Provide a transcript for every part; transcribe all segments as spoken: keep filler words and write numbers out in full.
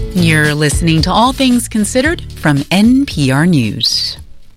You're listening to All Things Considered from N P R News.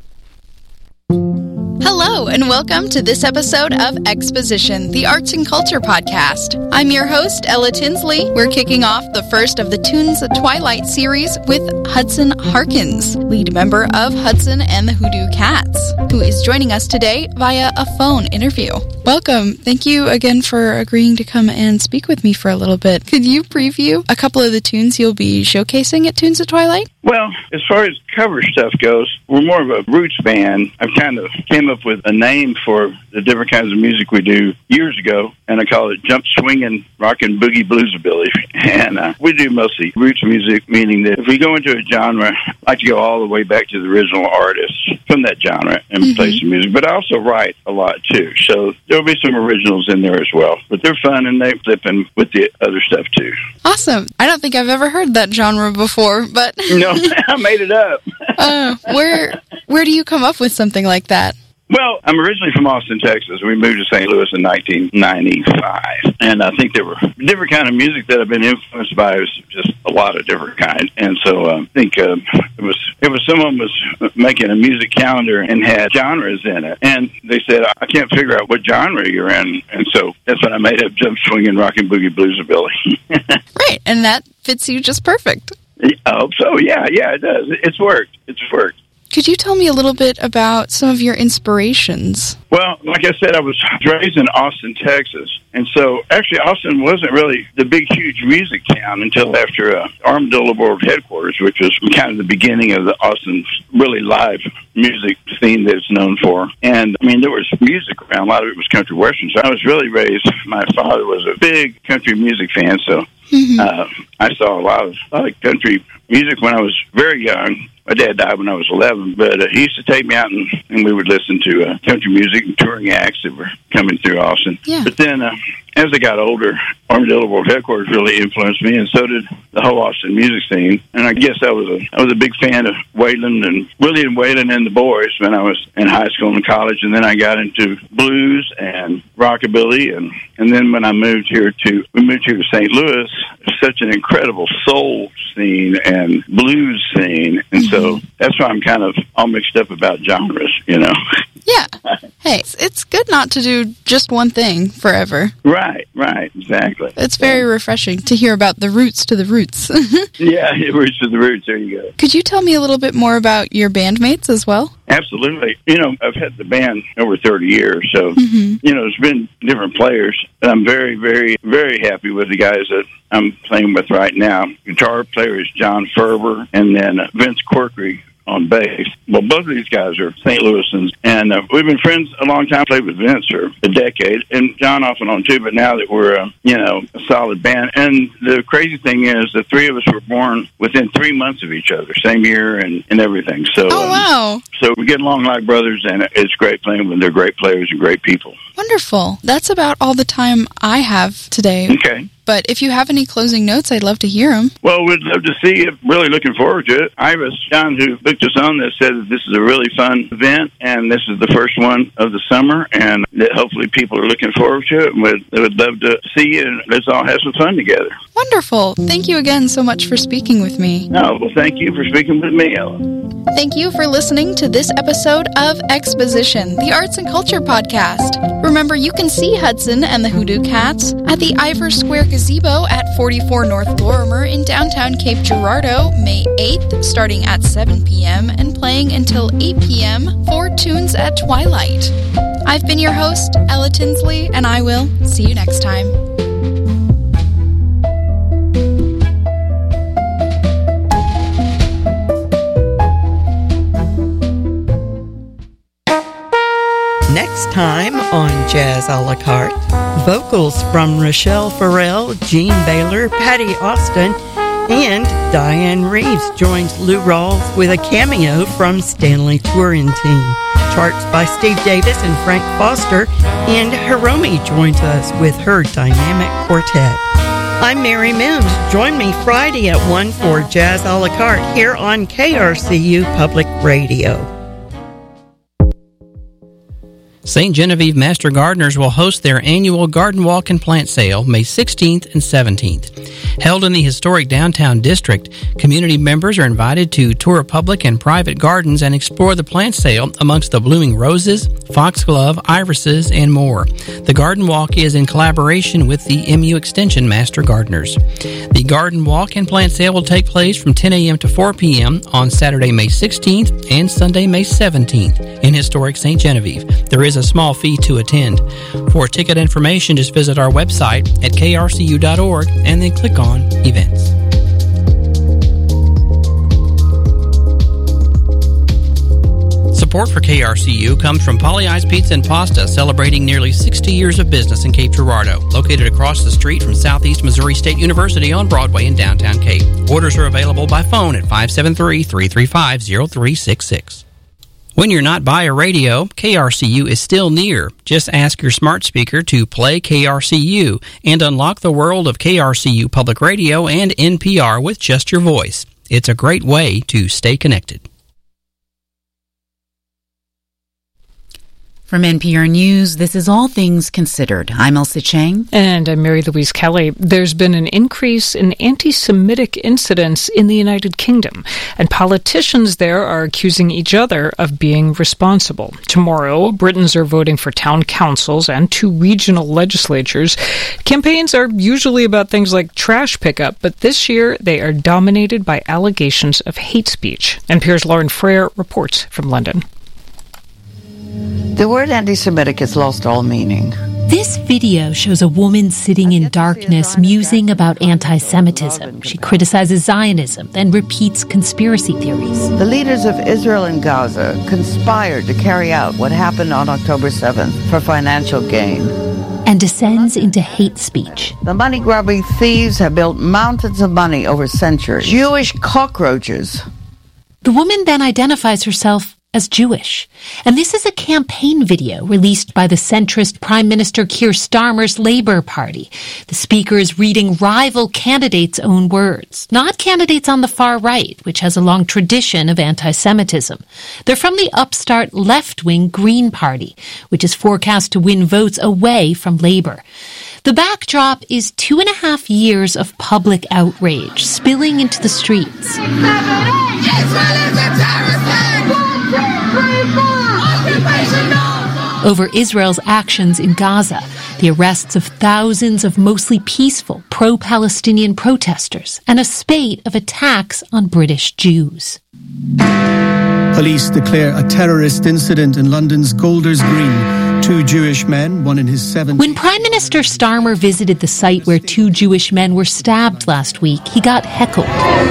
Hello, and welcome to this episode of Exposition, the Arts and Culture Podcast. I'm your host, Ella Tinsley. We're kicking off the first of the Tunes at Twilight series with Hudson Harkins, lead member of Hudson and the Hoodoo Cats, who is joining us today via a phone interview. Welcome. Thank you again for agreeing to come and speak with me for a little bit. Could you preview a couple of the tunes you'll be showcasing at Tunes at Twilight? Well, as far as cover stuff goes, we're more of a roots band. I've kind of came up with a name for the different kinds of music we do years ago, and I call it Jump Swingin' Rockin' Boogie Bluesabilly. And uh, we do mostly roots music, meaning that if we go into a genre, I like to go all the way back to the original artists from that genre and mm-hmm. play some music. But I also write a lot, too. So there'll be some originals in there as well. But they're fun, and they flip in with the other stuff, too. Awesome. I don't think I've ever heard that genre before, but... No, I made it up. uh, where where do you come up with something like that? Well, I'm originally from Austin, Texas. We moved to Saint Louis in nineteen ninety-five. And I think there were different kind of music that I've been influenced by. It was just a lot of different kinds. And so uh, I think uh, it was it was someone was making a music calendar and had genres in it. And they said, I can't figure out what genre you're in. And so that's when I made up Jump Swingin' Rockin' Boogie Bluesabilly. Right, and that fits you just perfect. I hope so. Yeah, yeah, it does. It's worked. It's worked. Could you tell me a little bit about some of your inspirations? Well, like I said, I was raised in Austin, Texas. And so, actually, Austin wasn't really the big, huge music town until after uh, Armadillo World Headquarters, which was kind of the beginning of the Austin really live music scene that it's known for. And, I mean, there was music around. A lot of it was country western. So I was really raised, my father was a big country music fan, so mm-hmm. uh, I saw a lot of, a lot of country music when I was very young. My dad died when I was eleven, but uh, he used to take me out and, and we would listen to uh, country music and touring acts that were coming through Austin. Yeah. But then uh, as I got older, Armadillo World Headquarters really influenced me, and so did the whole Austin music scene. And I guess I was a I was a big fan of Waylon and Willie Waylon and the Boys when I was in high school and college, and then I got into blues and rockabilly, and, and then when I moved here to we moved here to Saint Louis, such an incredible soul scene and blues scene, and mm-hmm. so that's why I'm kind of all mixed up about genres, you know. Yeah. Hey, it's, it's good not to do just one thing forever. Right, right, exactly. It's very yeah. refreshing to hear about the roots to the roots. Yeah, roots to the roots, there you go. Could you tell me a little bit more about your bandmates as well? Absolutely. You know, I've had the band over thirty years, so, mm-hmm. you know, there's been different players, and I'm very, very, very happy with the guys that I'm playing with right now. Guitar player is John Ferber, and then Vince Corkery on bass. Well, both of these guys are Saint Louisans, and uh, we've been friends a long time. Played with Vince for a decade, and John off and on too, but now that we're, uh, you know, a solid band. And the crazy thing is the three of us were born within three months of each other, same year and, and everything. So, oh, wow. Um, so we get along like brothers, and it's great playing with. They're great players and great people. Wonderful. That's about all the time I have today. Okay. But if you have any closing notes, I'd love to hear them. Well, we'd love to see you. Really looking forward to it. Iris John, who booked us on this, said that this is a really fun event, and this is the first one of the summer, and that hopefully people are looking forward to it. And we'd, they would love to see you, and let's all have some fun together. Wonderful. Thank you again so much for speaking with me. No, well, thank you for speaking with me, Ella. Thank you for listening to this episode of Exposition, the Arts and Culture Podcast. Remember, you can see Hudson and the Hoodoo Cats at the Ivor Square Gazebo at forty-four North Lorimer in downtown Cape Girardeau, May eighth, starting at seven p.m. and playing until eight p.m. for Tunes at Twilight. I've been your host, Ella Tinsley, and I will see you next time. Next time on Jazz a la carte, vocals from Rochelle Farrell, Gene Baylor, Patty Austin, and Diane Reeves joins Lou Rawls with a cameo from Stanley Turrentine. Charts by Steve Davis and Frank Foster, and Hiromi joins us with her dynamic quartet. I'm Mary Mims. Join me Friday at one for Jazz a la carte here on K R C U Public Radio. Saint Genevieve Master Gardeners will host their annual Garden Walk and Plant Sale May sixteenth and seventeenth. Held in the historic downtown district, community members are invited to tour public and private gardens and explore the plant sale amongst the blooming roses, foxglove, irises, and more. The Garden Walk is in collaboration with the M U Extension Master Gardeners. The Garden Walk and Plant Sale will take place from ten a.m. to four p.m. on Saturday, May sixteenth and Sunday, May seventeenth in historic Saint Genevieve. There is a small fee to attend. For ticket information, just visit our website at k r c u dot org and then click on Events. Support for K R C U comes from Polly Ice Pizza and Pasta, celebrating nearly sixty years of business in Cape Girardeau, located across the street from Southeast Missouri State University on Broadway in downtown Cape. Orders are available by phone at five seven three, three three five, zero three six six. When you're not by a radio, K R C U is still near. Just ask your smart speaker to play K R C U and unlock the world of K R C U Public Radio and N P R with just your voice. It's a great way to stay connected. From N P R News, this is All Things Considered. I'm Elsa Chang. And I'm Mary Louise Kelly. There's been an increase in anti-Semitic incidents in the United Kingdom, and politicians there are accusing each other of being responsible. Tomorrow, Britons are voting for town councils and two regional legislatures. Campaigns are usually about things like trash pickup, but this year they are dominated by allegations of hate speech. N P R's Lauren Frere reports from London. The word anti-Semitic has lost all meaning. This video shows a woman sitting in darkness musing about anti-Semitism. She criticizes Zionism, then repeats conspiracy theories. The leaders of Israel and Gaza conspired to carry out what happened on October seventh for financial gain. And descends into hate speech. The money-grubbing thieves have built mountains of money over centuries. Jewish cockroaches. The woman then identifies herself as Jewish. And this is a campaign video released by the centrist Prime Minister Keir Starmer's Labour Party. The speaker is reading rival candidates' own words, not candidates on the far right, which has a long tradition of anti-Semitism. They're from the upstart left-wing Green Party, which is forecast to win votes away from Labour. The backdrop is two and a half years of public outrage spilling into the streets. Over Israel's actions in Gaza, the arrests of thousands of mostly peaceful pro-Palestinian protesters, and a spate of attacks on British Jews. Police declare a terrorist incident in London's Golders Green. Two Jewish men, one in his seventies. When Prime Minister Starmer visited the site where two Jewish men were stabbed last week, he got heckled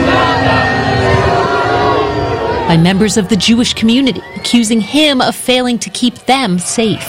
by members of the Jewish community, accusing him of failing to keep them safe.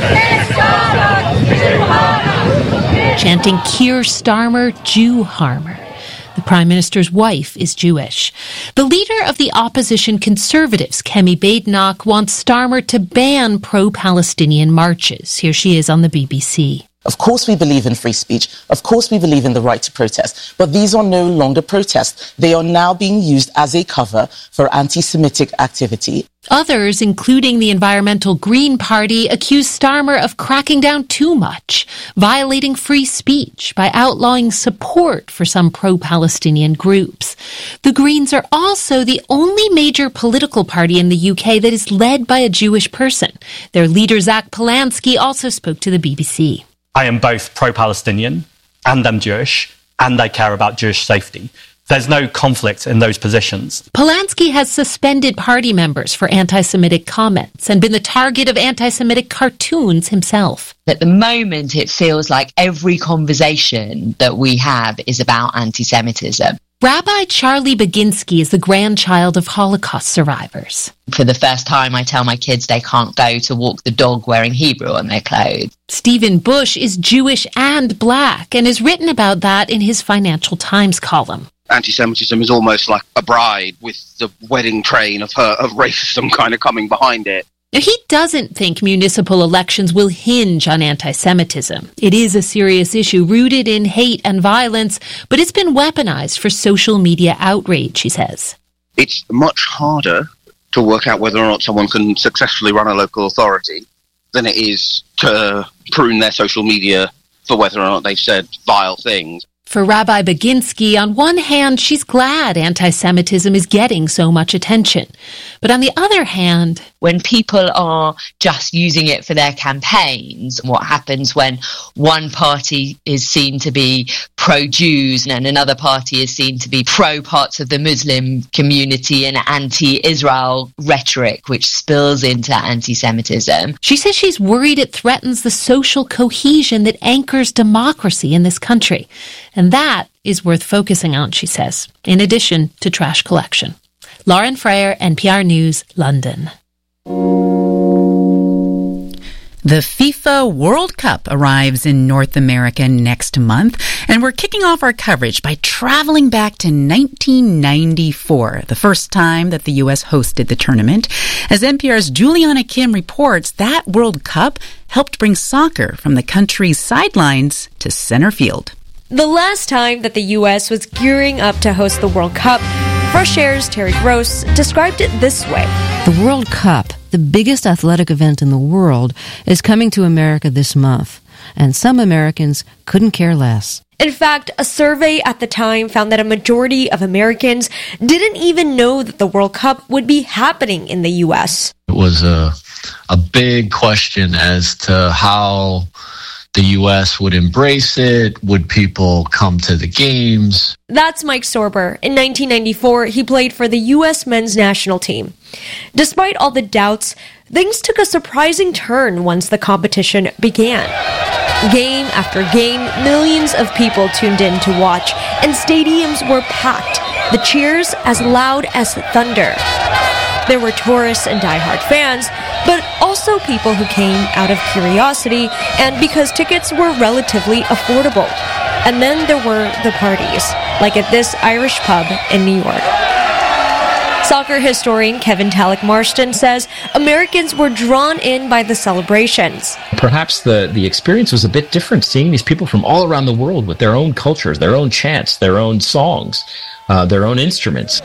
Chanting Keir Starmer, Jew harmer. The Prime Minister's wife is Jewish. The leader of the opposition Conservatives, Kemi Badenoch, wants Starmer to ban pro-Palestinian marches. Here she is on the B B C. Of course we believe in free speech. Of course we believe in the right to protest. But these are no longer protests. They are now being used as a cover for anti-Semitic activity. Others, including the environmental Green Party, accuse Starmer of cracking down too much, violating free speech by outlawing support for some pro-Palestinian groups. The Greens are also the only major political party in the U K that is led by a Jewish person. Their leader, Zach Polanski, also spoke to the B B C. I am both pro-Palestinian and I'm Jewish, and I care about Jewish safety. There's no conflict in those positions. Polanski has suspended party members for anti-Semitic comments and been the target of anti-Semitic cartoons himself. At the moment, it feels like every conversation that we have is about anti-Semitism. Rabbi Charlie Baginski is the grandchild of Holocaust survivors. For the first time, I tell my kids they can't go to walk the dog wearing Hebrew on their clothes. Stephen Bush is Jewish and black and has written about that in his Financial Times column. Anti-Semitism is almost like a bride with the wedding train of her of racism kind of coming behind it. He doesn't think municipal elections will hinge on anti-Semitism. It is a serious issue rooted in hate and violence, but it's been weaponized for social media outrage, he says. It's much harder to work out whether or not someone can successfully run a local authority than it is to prune their social media for whether or not they've said vile things. For Rabbi Baginski, on one hand, she's glad anti-Semitism is getting so much attention. But on the other hand, when people are just using it for their campaigns, what happens when one party is seen to be pro-Jews and another party is seen to be pro-parts of the Muslim community and anti-Israel rhetoric, which spills into anti-Semitism. She says she's worried it threatens the social cohesion that anchors democracy in this country. And that is worth focusing on, she says, in addition to trash collection. Lauren Freyer, N P R News, London. The FIFA World Cup arrives in North America next month, and we're kicking off our coverage by traveling back to nineteen ninety-four, the first time that the U S hosted the tournament. As N P R's Juliana Kim reports, that World Cup helped bring soccer from the country's sidelines to center field. The last time that the U S was gearing up to host the World Cup, Fresh Air's Terry Gross described it this way. The World Cup, the biggest athletic event in the world, is coming to America this month, and some Americans couldn't care less. In fact, a survey at the time found that a majority of Americans didn't even know that the World Cup would be happening in the U S. It was a, a big question as to how the U S would embrace it. Would people come to the games? That's Mike Sorber. In nineteen ninety-four, he played for the U S men's national team. Despite all the doubts, things took a surprising turn once the competition began. Game after game, millions of people tuned in to watch, and stadiums were packed, the cheers as loud as thunder. There were tourists and diehard fans, but also people who came out of curiosity and because tickets were relatively affordable. And then there were the parties, like at this Irish pub in New York. Soccer historian Kevin Talek Marston says Americans were drawn in by the celebrations. Perhaps the, the experience was a bit different, seeing these people from all around the world with their own cultures, their own chants, their own songs, uh, their own instruments.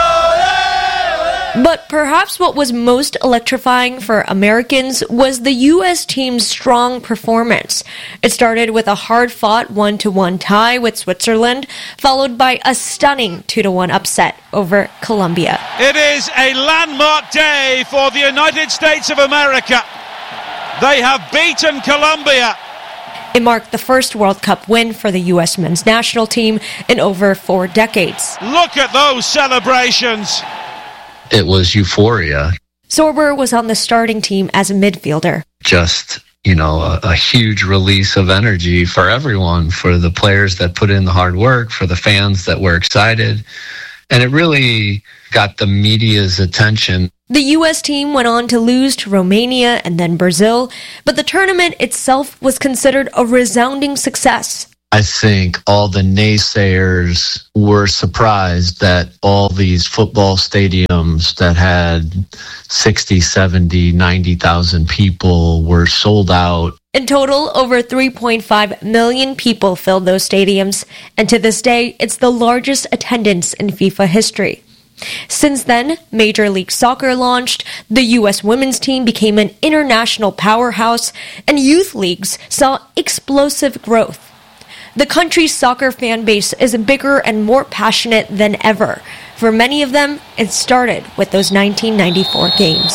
But perhaps what was most electrifying for Americans was the U S team's strong performance. It started with a hard-fought one to one tie with Switzerland, followed by a stunning two to one upset over Colombia. It is a landmark day for the United States of America. They have beaten Colombia. It marked the first World Cup win for the U S men's national team in over four decades. Look at those celebrations. It was euphoria. Sorber was on the starting team as a midfielder. Just, you know, a, a huge release of energy for everyone, for the players that put in the hard work, for the fans that were excited. And it really got the media's attention. The U S team went on to lose to Romania and then Brazil, but the tournament itself was considered a resounding success. I think all the naysayers were surprised that all these football stadiums that had sixty, seventy, ninety thousand people were sold out. In total, over three point five million people filled those stadiums, and to this day, it's the largest attendance in FIFA history. Since then, Major League Soccer launched, the U S women's team became an international powerhouse, and youth leagues saw explosive growth. The country's soccer fan base is bigger and more passionate than ever. For many of them, it started with those nineteen ninety-four games.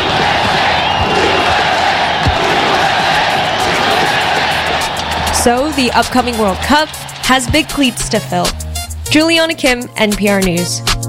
So, the upcoming World Cup has big cleats to fill. Juliana Kim, N P R News.